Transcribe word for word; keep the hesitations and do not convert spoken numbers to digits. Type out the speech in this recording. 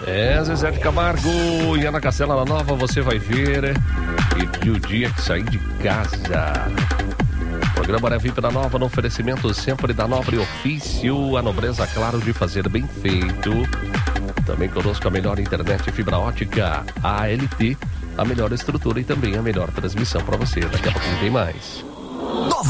É, Zezé de Camargo e Ana Castela na Nova, você vai ver. E o dia que sair de casa. Programa Hora V I P da Nova, no oferecimento sempre da Nobre Ofício, a nobreza, claro, de fazer bem feito. Também conosco a melhor internet fibra ótica, a ALT, a melhor estrutura e também a melhor transmissão para você. Daqui a pouquinho tem mais.